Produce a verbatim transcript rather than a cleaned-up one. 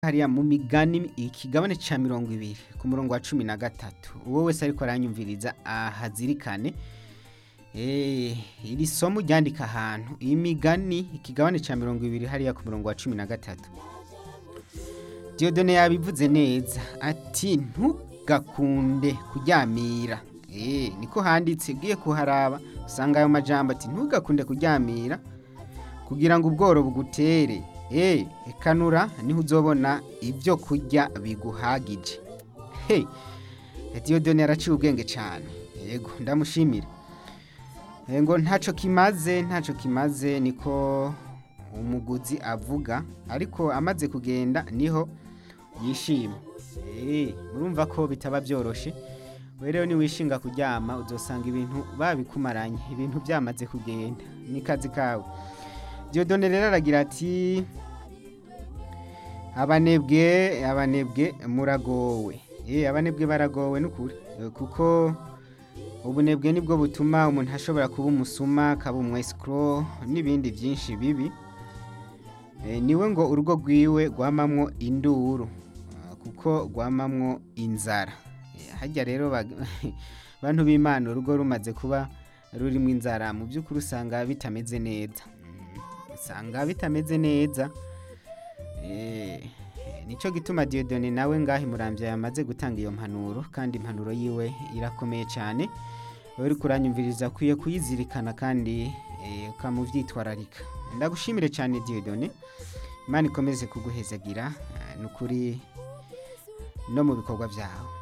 hariya mu migani ikigabane ca mirongo ibiri ku murongo wa cumi na gatatu uwo wese ariko aranyumviriza ahazirikane eh iri somo ryandika ahantu imigani ikigabane ca mirongo ibiri hariya ku murongo wa cumi na gatatu Dieudonne yabivuze neza ati ntugakunde kuryamira eh niko handitse ugiye kuharaba usanga ayo majambo ati ntugakunde kuryamira kugira ngo ubworo bugutere eh ekanura niho uzobona ivyo kurya biguhagije he Dieudonne yaraciye ubwenge cyane yego ndamushimira ngo ntaco kimaze ntaco kimaze niko umuguzi avuga ariko amaze kugenda niho yishima eh murumva ko bitaba byoroshe werewe ni wishinga kuryama uzosanga ibintu babikumaranye ibintu byamaze kugenda ni kazi kawe Dieudonne rero aragira ati abanebwe abanebwe muragowe eh abanebwe baragowe nukuri kuko ubunebwe nibwo butuma umuntu ashobora kuba umusuma kaba umwescro nibindi byinshi bibi e, niwe ngo urugo rwiwe rwamamwo induru kuko rwamamwo inzara e, hajya rero bantu b'Imana urugo rumaze kuba rurimo inzara mu by'ukuri usanga bitameze neza usanga bitameze neza eh nico gituma Dieudonne nawe ngahi muramvya yamaze gutanga iyo mpanuro kandi impanuro yiwe irakomeye cyane uri kuranyumviriza kwiye kuyizirikana kandi ukamuvyitwararika ndagushimire cyane Dieudonne Imana ikomeze kuguhezagira nukuri no mu bikorwa byawe